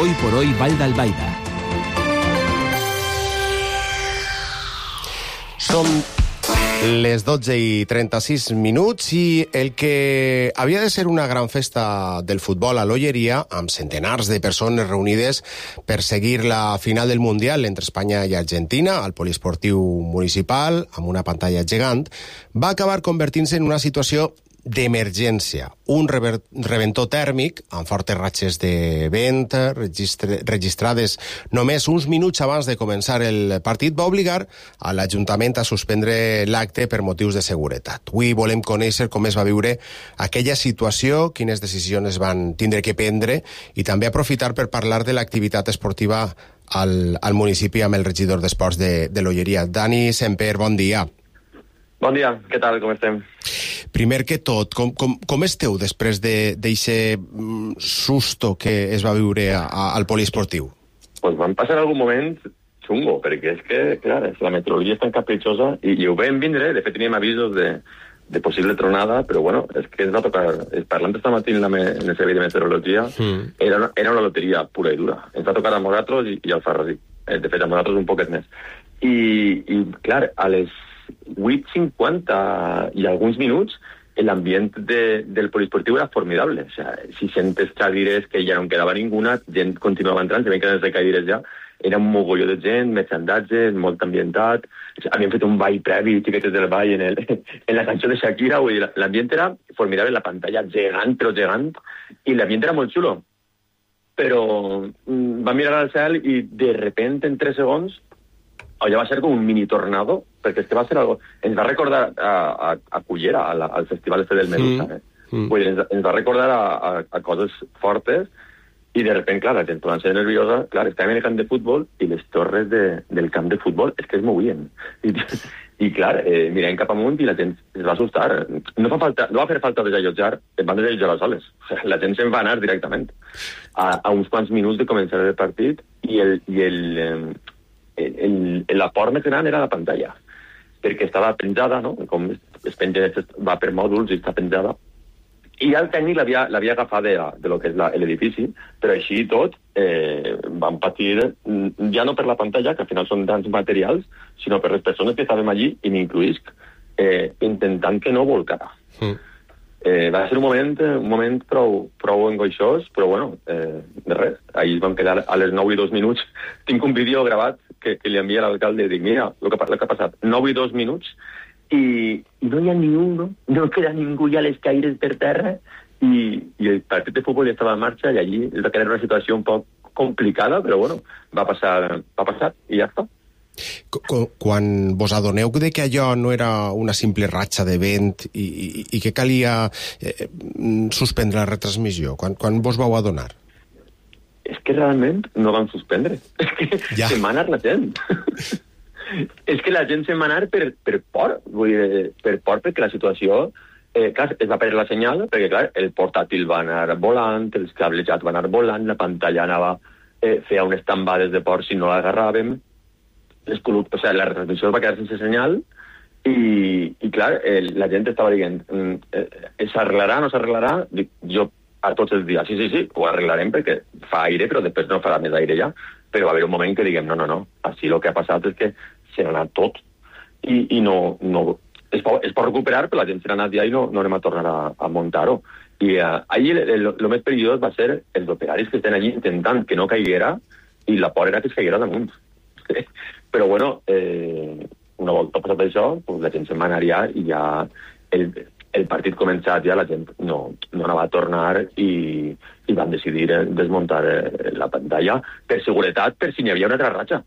Hoy por hoy Vall d'Albaida. Som les 12:36 i el que havia de ser una gran festa del futbol a l'Olleria, amb centenars de persones reunides per seguir la final del Mundial entre Espanya i Argentina al poliesportiu municipal, amb una pantalla gegant, va acabar convertint-se en una situació d'emergència. Un reventó tèrmic amb fortes ratxes de vent registrades només uns minuts abans de començar el partit va obligar a l'Ajuntament a suspendre l'acte per motius de seguretat. Avui volem conèixer com es va viure aquella situació, quines decisions es van tindre que prendre i també aprofitar per parlar de l'activitat esportiva al municipi amb el regidor d'Esports de l'Olleria. Dani Semper, bon dia. Bon dia, què tal, com estem? Primer que tot, com esteu després d'aquest susto que es va viure al poliesportiu? Pues van passar algun moment xungo, perquè és que, clar, la meteorologia és tan capritxosa i ho vam vindre, de fet teníem avisos de possible tronada, però bueno, és que ens va tocar, parlant esta matí en el servei de meteorologia, era una loteria pura i dura. Ens va tocar a nosaltres i al Ferrari. De fet, a nosaltres un poquet més. I clar, a les 8:50 i alguns minuts l'ambient del poliesportiu era formidable. O sea, 600 cadires que ja no en quedava ninguna, gent continuava entrant, se ven que les cadires ja, era un mogolló de gent, merchandatge, molt ambientat, havien fet un ball previ, xiquetes del ball en la cançó de Shakira, l'ambient era formidable, la pantalla gegant, però gegant, i l'ambient era molt xulo. Però va mirar al cel i de repente en 3 segons allò va ser com un mini tornado, perquè és que va ser algo... Ens va recordar a Cullera, al festival este del Medusa. Vull dir, ens va recordar a coses fortes i de repente, clar, la gent va ser nerviosa. Clar, estàvem en el camp de futbol i les torres del camp de futbol és que es movien. I clar, mirem cap amunt i la gent es va assustar. No va fer falta desallotjar, van desallotjar les sales. O sigui, la gent se'n va anar directament. A uns quants minuts de començar el partit i la por més gran era la pantalla, perquè estava penjada, no? Com es penja, va per mòduls i està penjada, i el tècnic l'havia agafat de lo que és l'edifici, però així i tot van patir, ja no per la pantalla, que al final són danys materials, sinó per les persones que estàvem allí, i m'incluïsc, intentant que no volcara. Va ser un moment prou angoixós, però bueno, de res. Ahir vam quedar a les 9:02. Tinc un vídeo gravat que li envia a l'alcalde i dic, mira, el que ha passat, 9:02 i no hi ha no queda ningú ja a les caires per terra i el partit de futbol ja estava en marxa i allí es va quedar una situació un poc complicada, però bueno, va passar i ja està. Quan vos adoneu de que allò no era una simple ratxa de vent i que calia suspendre la retransmissió, quan vos vau adonar? És que realment no van suspendre. És que se'n va anar la gent. És que la gent se'n va anar per por. Vull dir, per por perquè la situació... clar, es va perdre la senyal, perquè clar, el portàtil va anar volant, els cablejats van anar volant, la pantalla anava... feia unes tambades de por si no l'agarràvem. O sea, la retransmissió va quedar sense senyal i clar, la gent estava dient s'arreglarà, no s'arreglarà? Dic, jo a tots els dies, sí, ho arreglarem perquè fa aire, però després no farà més aire ja, però va haver un moment que diguem, no, així el que ha passat és que se n'ha anat tot i no es pot recuperar, però la gent se n'ha anat ja i no anem a tornar a muntar-ho. I ahir el més perillós va ser els operaris que estan allí intentant que no caiguera i la por era que es caiguera damunt. Però bueno, una volta passat això, pues, la gent se'n va anar ja i ja el partit començat ja la gent no anava a tornar i van decidir desmuntar la pantalla per seguretat, per si n'hi havia una altra ratxa.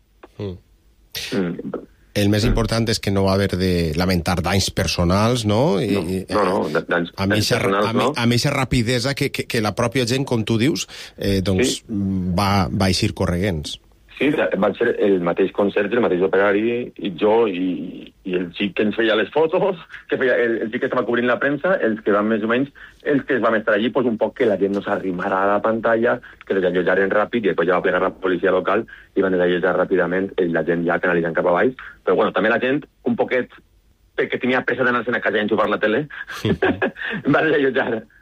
El més important és que no va haver de lamentar danys personals, no? No, danys personals no. Amb aquesta rapidesa que la pròpia gent, com tu dius, doncs va eixir correguents. Sí, van ser el mateix conserge, el mateix operari, i jo i el xic que ens feia les fotos, el xic que estava cobrint la premsa, els que van més o menys, els que vam estar allí, pues, un poc que la gent no s'arrimara a la pantalla, que desallotjaren ràpid, i després ja va plegar la policia local i van desallotjar ràpidament, la gent ja canalitzant cap avall. Però bueno, també la gent, un poquet, perquè tenia pressa d'anar-se'n a casa i enxufar la tele, va desallotjar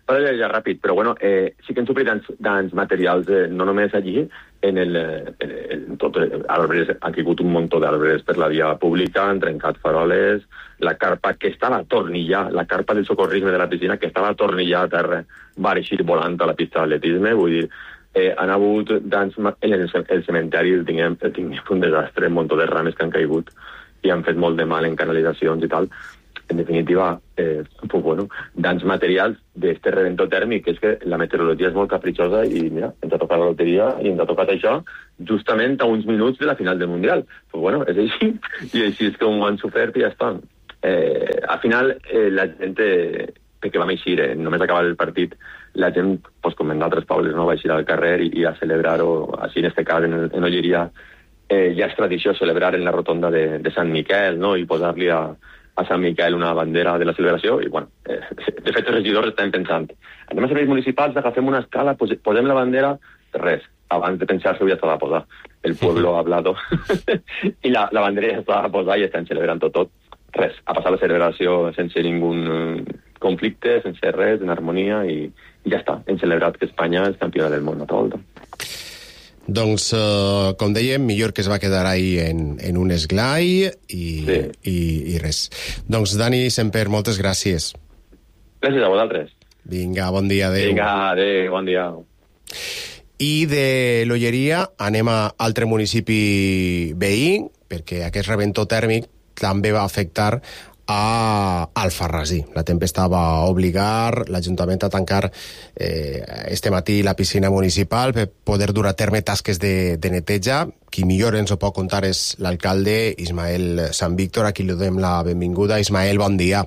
Ja ràpid, però bueno, sí que han sofrit danys materials, no només allí, en tot arbres, ha caigut un muntó d'arbres per la via pública, han trencat faroles, la carpa que estava a tornillar, la carpa del socorrisme de la piscina que estava a tornillar a terra, va eixir volant a la pista d'atletisme, vull dir, han hagut danys en el cementeri, tinguem un desastre, un muntó de rames que han caigut i han fet molt de mal en canalitzacions i tal. En definitiva, pues bueno, danys materials d'este reventó tèrmic, que és que la meteorologia és molt capritxosa i mira, ens ha tocat la loteria i ens ha tocat això justament a uns minuts de la final del Mundial. Pues bueno, és així, i així és com ho han sofert i ja està. Al final, la gent, perquè vam eixir, només acabar el partit, la gent, pues, com en d'altres pobles, no, va eixir al carrer i a celebrar-ho, així en este cas, en Olleria, ja és tradició celebrar en la rotonda de Sant Miquel, no?, i posar-li a Sant Miquel una bandera de la celebració i, bueno, de fet, els regidors estan pensant anem a serveis municipals, agafem una escala, posem la bandera, res, abans de pensar-se ja estava a posar, el pueblo ha hablado i la bandera ja estava a posar i estan celebrant tot, res, ha passat la celebració sense ningú conflicte, sense res, en harmonia i ja està, hem celebrat que Espanya és campiona del món a tota volta. Doncs, com dèiem, millor que es va quedar ahí en un esglai i res. Doncs, Dani Semper, moltes gràcies. Gràcies a vosaltres. Vinga, bon dia, adéu. Vinga, adéu, bon dia. I de l'Olleria anem a altre municipi veí, perquè aquest reventó tèrmic també va afectar a Alfarrasí. La tempesta va obligar l'Ajuntament a tancar este matí la piscina municipal per poder dur a terme tasques de neteja. Qui millor ens ho pot contar és l'alcalde Ismael Sant Víctor, a qui li donem la benvinguda. Ismael, bon dia.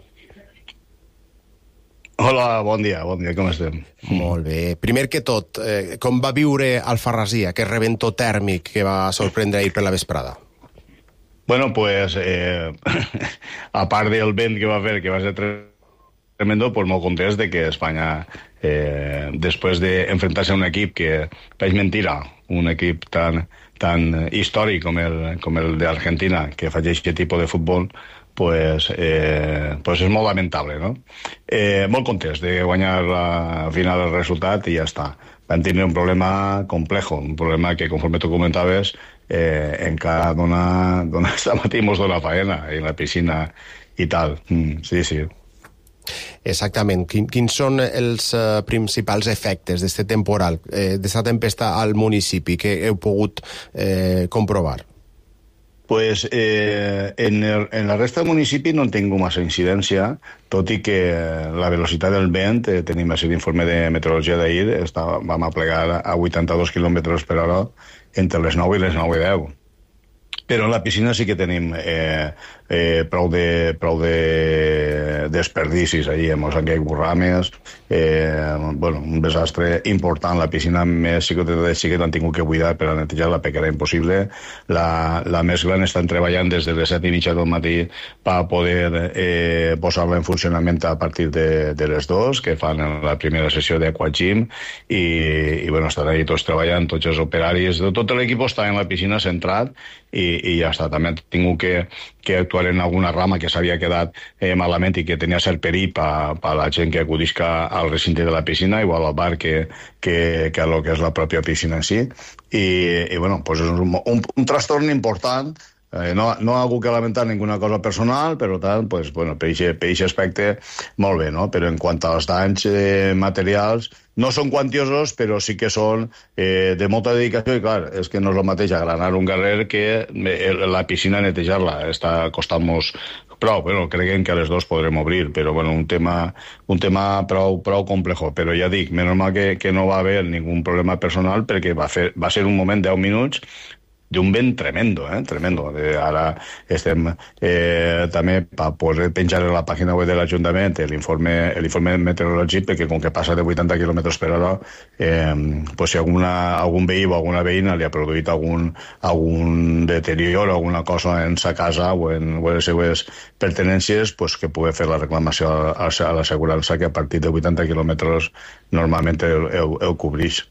Hola, bon dia, com estem? Molt bé. Primer que tot, com va viure Alfarrasí, aquest reventó tèrmic que va sorprendre ahir per la vesprada? Bueno, pues, a part del vent que va fer, que va ser tremendo, pues molt contents de que Espanya, després d'enfrontar-se a un equip que, per mentira, un equip tan històric com el d'Argentina, que fa aquest tipus de futbol, pues és molt lamentable, no? Molt contents de guanyar al final el resultat i ja està. Vam tenir un problema complejo, un problema que, conforme tu comentaves, encara esta matí mos dona faena en la piscina i tal. Sí. Exactament. Quins són els principals efectes d'este temporal, d'esta tempesta al municipi que heu pogut comprovar? Pues en la resta del municipi no en tinc massa incidència, tot i que la velocitat del vent, tenim així l'informe de meteorologia d'ahir, vam aplegar a 82 km per hora entre les 9 i les 9 i 10. Però en la piscina sí que tenim prou de desperdicis allí, mos han caigut rames, un desastre important. La piscina més xicoteta sí que l'han tingut que buidar per a netejar-la perquè era impossible. La més gran estan treballant des de les 7:30 del matí per poder posar-la en funcionament a partir de les 2, que fan la primera sessió d'Aquagym, i estan allà tots treballant, tots els operaris, tot l'equip està en la piscina centrat i ja està. També han tingut que actuar en alguna rama que s'havia quedat malament i que tenia cert perill per la gent que acudisca al recinte de la piscina, igual al bar que a lo que és la pròpia piscina en si. I pues és un trastorn important. No ha hagut que lamentar ninguna cosa personal, per tant, per aquest aspecte, molt bé, no? Però en quant als danys materials, no són quantiosos, però sí que són de molta dedicació, i clar, és que no és el mateix agranar un carrer que la piscina netejar-la. Està costant-nos prou, creguem que a les 2 podrem obrir, però un tema prou complejo. Però ja dic, menys mal que no va haver ningú problema personal, perquè va ser un moment 10 minuts d'un vent tremendo, tremendo. Ara estem també per poder penjar a la pàgina web de l'Ajuntament l'informe meteorològic, perquè com que passa de 80 km per hora, si algun veí o alguna veïna li ha produït algun deterior o alguna cosa en sa casa o en les seues pertenències, que pugui fer la reclamació a l'assegurança, que a partir de 80 km normalment el cobreix.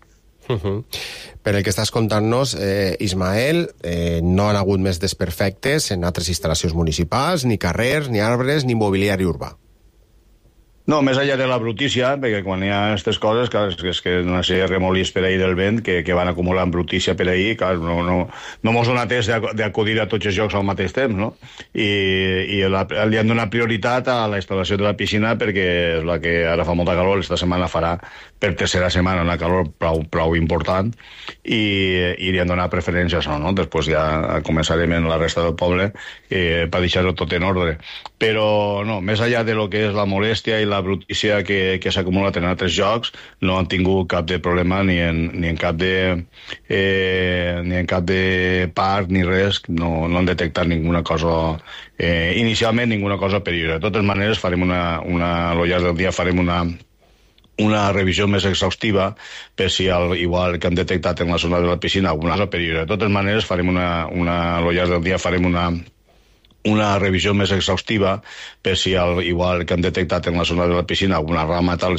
Per el que estàs contant-nos, Ismael, no han hagut més desperfectes en altres instal·lacions municipals, ni carrers, ni arbres, ni mobiliari urbà. No, més enllà de la brutícia, perquè quan hi ha aquestes coses, clar, és que una sèrie de remolins per ahir del vent que van acumulant brutícia per ahir, clar, no mos dona temps d'acudir a tots els jocs al mateix temps, no? I li han donat prioritat a la instal·lació de la piscina perquè és la que ara fa molta calor, esta setmana farà per tercera setmana una calor prou important i li han donat preferència a això, no? Després ja començarem en la resta del poble per deixar-ho tot en ordre. Però no, més enllà de lo que és la molèstia i la brutícia que s'ha acumulat en altres jocs, no han tingut cap de problema ni en cap de part ni res, no han detectat ninguna cosa, inicialment ninguna cosa perillosa. De totes maneres, farem a lo llarg del dia farem una revisió més exhaustiva per si, igual que hem detectat en la zona de la piscina, alguna cosa perillosa. De totes maneres, farem a lo llarg del dia farem una revisió més exhaustiva per si, igual que hem detectat en la zona de la piscina, alguna rama tal